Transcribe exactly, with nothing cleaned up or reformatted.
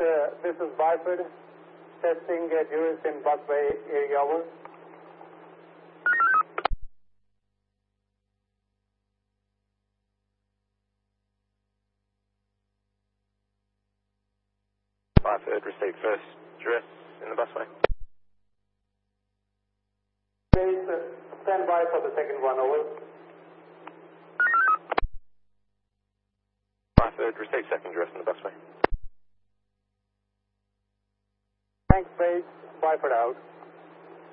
uh, this is Byford, testing uh, Juris in busway area over. Byford, receive first Juris in the busway. Please uh, stand by for the second one, over. Byford, receive second Juris in the busway. Thanks, base. Byford out.